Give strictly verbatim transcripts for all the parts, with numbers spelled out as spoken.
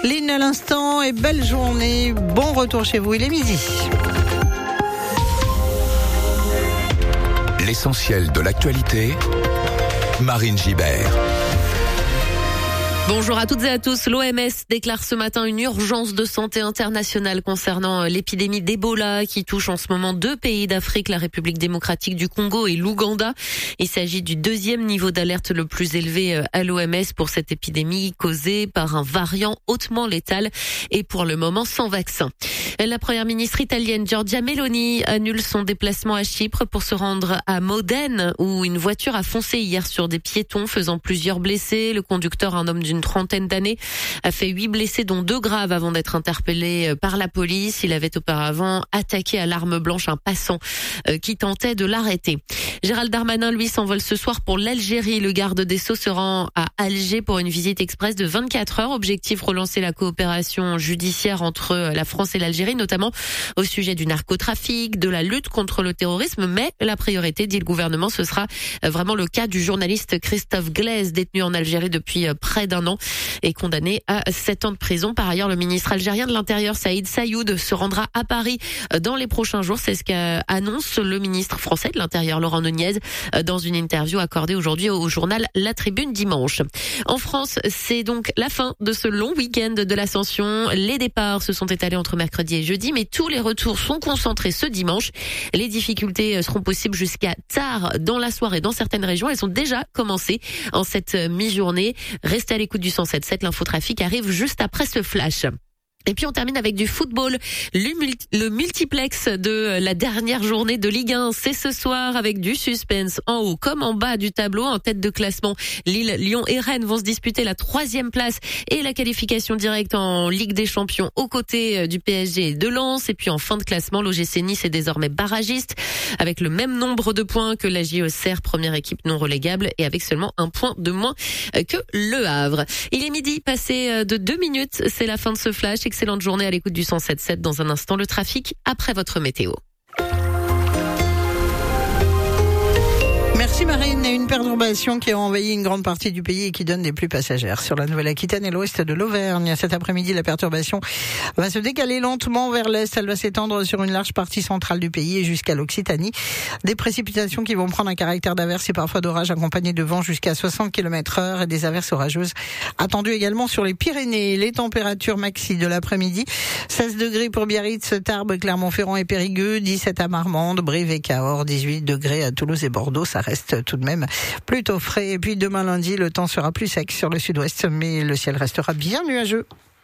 Lynn à l'instant et belle journée. Bon retour chez vous, il est midi. L'essentiel de l'actualité, Marine Gibert. Bonjour à toutes et à tous. L'O M S déclare ce matin une urgence de santé internationale concernant l'épidémie d'Ebola qui touche en ce moment deux pays d'Afrique, la République démocratique du Congo et l'Ouganda. Il s'agit du deuxième niveau d'alerte le plus élevé à l'O M S pour cette épidémie causée par un variant hautement létal et pour le moment sans vaccin. La première ministre italienne Giorgia Meloni annule son déplacement à Chypre pour se rendre à Modène où une voiture a foncé hier sur des piétons faisant plusieurs blessés. Le conducteur, un homme d'une trentaine d'années, a fait huit blessés dont deux graves avant d'être interpellé par la police. Il avait auparavant attaqué à l'arme blanche un passant qui tentait de l'arrêter. Gérald Darmanin, lui, s'envole ce soir pour l'Algérie. Le garde des Sceaux se rend à Alger pour une visite express de vingt-quatre heures. Objectif, relancer la coopération judiciaire entre la France et l'Algérie, notamment au sujet du narcotrafic, de la lutte contre le terrorisme. Mais la priorité, dit le gouvernement, ce sera vraiment le cas du journaliste Christophe Glaise, détenu en Algérie depuis près d'un an et condamné à sept ans de prison. Par ailleurs, le ministre algérien de l'Intérieur, Saïd Sayoud, se rendra à Paris dans les prochains jours. C'est ce qu'annonce le ministre français de l'Intérieur, Laurent Nunez, dans une interview accordée aujourd'hui au journal La Tribune dimanche. En France, c'est donc la fin de ce long week-end de l'Ascension. Les départs se sont étalés entre mercredi et jeudi, mais tous les retours sont concentrés ce dimanche. Les difficultés seront possibles jusqu'à tard dans la soirée dans certaines régions. Elles ont déjà commencé en cette mi-journée. Restez à l'écoute du cent sept sept, l'infotrafic arrive juste après ce flash. Et puis on termine avec du football. Le multiplex de la dernière journée de Ligue un, c'est ce soir avec du suspense en haut comme en bas du tableau. En tête de classement, Lille, Lyon et Rennes vont se disputer la troisième place et la qualification directe en Ligue des Champions aux côtés du P S G et de Lens. Et puis en fin de classement, l'O G C Nice est désormais barragiste avec le même nombre de points que la J O C R, première équipe non relégable, et avec seulement un point de moins que Le Havre. Il est midi, passé de deux minutes, c'est la fin de ce flash. Excellente journée à l'écoute du cent sept sept. Dans un instant, le trafic après votre météo. Merci Marine. Et une perturbation qui a envahi une grande partie du pays et qui donne des pluies passagères sur la Nouvelle-Aquitaine et l'ouest de l'Auvergne. Cet après-midi, la perturbation va se décaler lentement vers l'est. Elle va s'étendre sur une large partie centrale du pays et jusqu'à l'Occitanie. Des précipitations qui vont prendre un caractère d'averse et parfois d'orage accompagné de vent jusqu'à soixante kilomètres heure et des averses orageuses attendues également sur les Pyrénées. Les températures maxi de l'après-midi, seize degrés pour Biarritz, Tarbes, Clermont-Ferrand et Périgueux, dix-sept à Marmande, Brive et Cahors, dix-huit degrés à Toulouse et Bordeaux. Ça reste tout de même plutôt frais. Et puis demain lundi, le temps sera plus sec sur le sud-ouest, mais le ciel restera bien nuageux.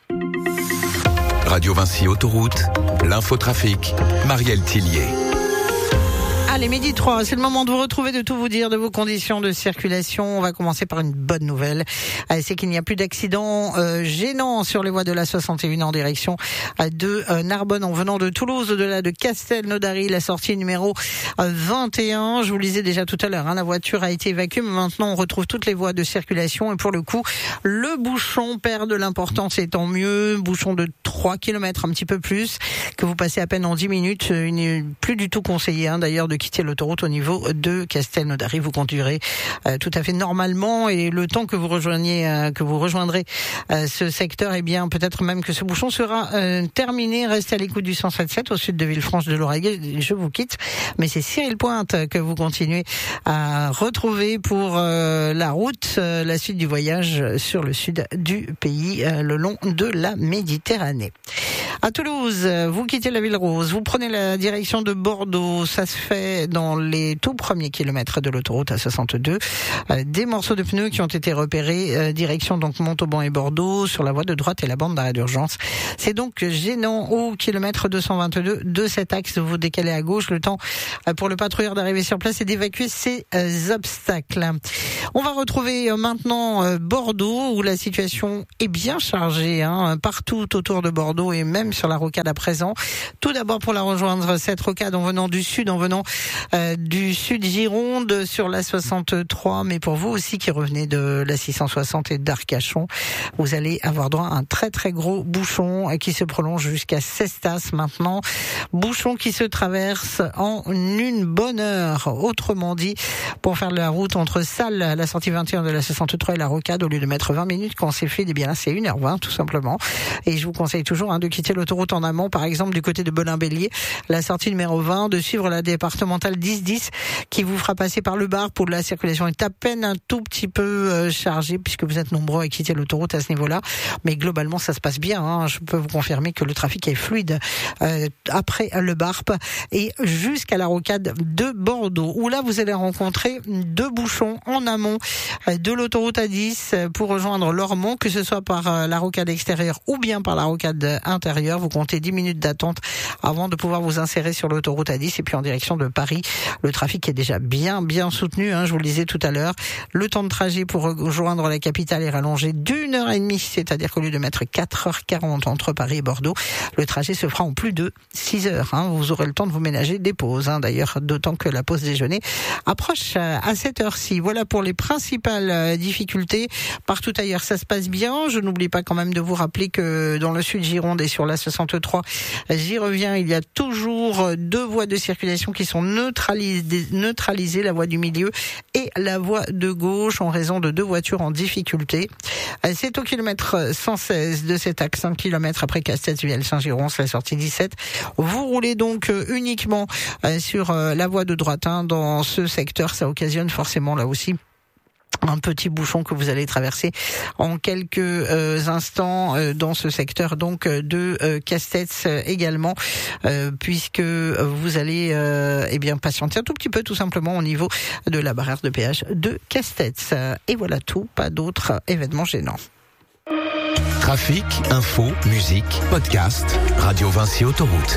Radio Vinci Autoroute, l'infotrafic, Marielle Tillier. Allez, midi trois, c'est le moment de vous retrouver, de tout vous dire de vos conditions de circulation. On va commencer par une bonne nouvelle. C'est qu'il n'y a plus d'accidents euh, gênants sur les voies de la soixante et une en direction de euh, Narbonne en venant de Toulouse, au-delà de Castelnaudary, la sortie numéro vingt et un. Je vous le disais déjà tout à l'heure, hein, la voiture a été évacuée, mais maintenant on retrouve toutes les voies de circulation et pour le coup, le bouchon perd de l'importance et tant mieux. Bouchon de trois kilomètres, un petit peu plus, que vous passez à peine en dix minutes. Il n'est plus du tout conseillé hein, d'ailleurs de quitter l'autoroute au niveau de Castelnaudary. Vous conduirez euh, tout à fait normalement et le temps que vous rejoignez, euh, que vous rejoindrez euh, ce secteur, eh bien peut-être même que ce bouchon sera euh, terminé. Restez à l'écoute du cent sept sept au sud de Villefranche de Lauragais. Je vous quitte, mais c'est Cyril Pointe que vous continuez à retrouver pour euh, la route, euh, la suite du voyage sur le sud du pays, euh, le long de la Méditerranée. À Toulouse, vous quittez la Ville Rose, vous prenez la direction de Bordeaux. Ça se fait dans les tout premiers kilomètres de l'autoroute A soixante-deux. Euh, des morceaux de pneus qui ont été repérés, euh, direction donc Montauban et Bordeaux, sur la voie de droite et la bande d'arrêt d'urgence. C'est donc gênant au kilomètre deux cent vingt-deux de cet axe. Vous décalez à gauche, le temps euh, pour le patrouilleur d'arriver sur place et d'évacuer ces euh, obstacles. On va retrouver euh, maintenant euh, Bordeaux, où la situation est bien chargée, hein, partout autour de Bordeaux et même sur la rocade à présent. Tout d'abord pour la rejoindre, cette rocade en venant du sud, en venant euh, du sud Gironde sur la soixante-trois, mais pour vous aussi qui revenez de la six cent soixante et d'Arcachon, vous allez avoir droit à un très très gros bouchon qui se prolonge jusqu'à Cestas maintenant. Bouchon qui se traverse en une bonne heure. Autrement dit, pour faire la route entre Salles, la sortie vingt et un de la soixante-trois et la Rocade, au lieu de mettre vingt minutes quand c'est fait, eh bien là c'est une heure vingt tout simplement. Et je vous conseille toujours hein, de quitter l'autoroute en amont, par exemple du côté de Belin-Bélier, la sortie numéro vingt, de suivre la départementale dix dix qui vous fera passer par le bar pour la circulation est à peine un tout petit peu euh, chargée puisque vous êtes nombreux à quitter l'autoroute à ce niveau-là. Mais globalement ça se passe bien. Hein. Je peux vous confirmer que le trafic est fluide euh, après le Barp et jusqu'à la Rocade de Bordeaux où là vous allez rencontrer deux bouchons en amont de l'autoroute A dix pour rejoindre Lormont, que ce soit par la Rocade extérieure ou bien par la Rocade intérieure. Vous comptez dix minutes d'attente avant de pouvoir vous insérer sur l'autoroute A dix et puis en direction de Paris. Le trafic est déjà bien bien soutenu, hein, je vous le disais tout à l'heure. Le temps de trajet pour rejoindre la capitale est rallongé d'une heure et demie, c'est-à-dire qu'au lieu de mettre quatre heures quarante entre Paris et Bordeaux, le trajet se fera en plus de six heures. Hein. Vous aurez le temps de vous ménager des pauses, hein, d'ailleurs, d'autant que la pause déjeuner approche à cette heure-ci. Voilà pour les principales difficultés. Partout ailleurs, ça se passe bien. Je n'oublie pas quand même de vous rappeler que dans le sud Gironde et sur la soixante-trois, j'y reviens, il y a toujours deux voies de circulation qui sont neutralisées, neutralisées, la voie du milieu et la voie de gauche en raison de deux voitures en difficulté. C'est au kilomètre cent seize de cet axe, un kilomètre après Castets-Viel-Saint-Giron, c'est la sortie dix-sept. Vous roulez donc uniquement sur la voie de droite hein, dans ce secteur. Ça occasionne forcément là aussi un petit bouchon que vous allez traverser en quelques euh, instants euh, dans ce secteur donc de euh, Castets euh, également euh, puisque vous allez euh, eh bien patienter un tout petit peu tout simplement au niveau de la barrière de péage de Castets. Et voilà tout, pas d'autres événements gênants. Trafic, info, musique, podcast, Radio Vinci Autoroute.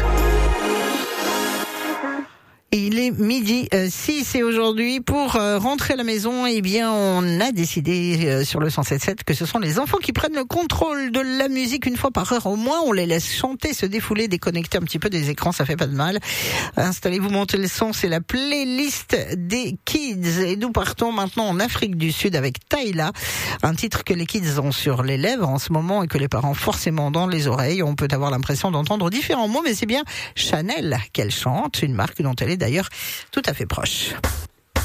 Il est midi six et aujourd'hui, pour euh, rentrer à la maison, eh bien, on a décidé euh, sur le cent sept sept que ce sont les enfants qui prennent le contrôle de la musique une fois par heure au moins. On les laisse chanter, se défouler, déconnecter un petit peu des écrans, ça fait pas de mal. Installez-vous, montez le son, c'est la playlist des kids. Et nous partons maintenant en Afrique du Sud avec Tyla, un titre que les kids ont sur les lèvres en ce moment et que les parents forcément dans les oreilles. On peut avoir l'impression d'entendre différents mots, mais c'est bien Chanel qu'elle chante, une marque dont elle est d'ailleurs tout à fait proche.